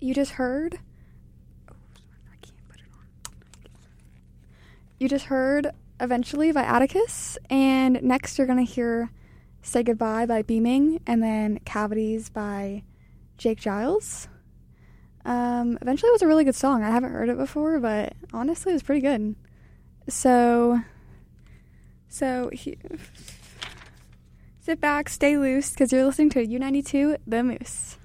you just heard... I can't put it on. You just heard Eventually by Atticus, and next you're going to hear Say Goodbye by Beaming, and then Cavities by Jake Giles. Eventually was a really good song. I haven't heard it before, but honestly it was pretty good. So sit back, stay loose, because you're listening to U92 The Moose.